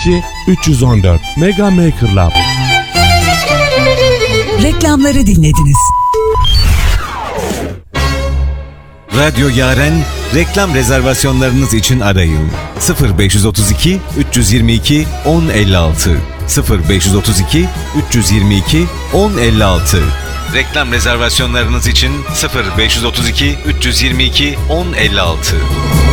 302 314 Mega Maker Lab. Reklamları dinlediniz. Radyo Yaren reklam rezervasyonlarınız için arayın. 0532 322 1056 0532 322 1056. Reklam rezervasyonlarınız için 0532 322 1056.